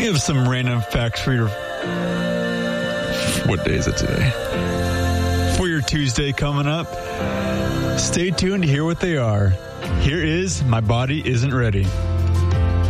have some random facts for your... What day is it today? For your Tuesday coming up. Stay tuned to hear what they are. Here is My Body Isn't Ready.